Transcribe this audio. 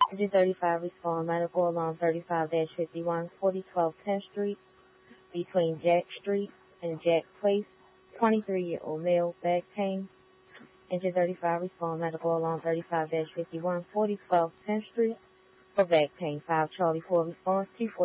Engine 35 respond medical along 35-51, 4012 10th Street, between Jack Street and Jack Place, 23-year-old male, back pain. Engine 35 respond medical along 35-51, 4012 10th Street, for back pain. 5 Charlie 4 response, 240.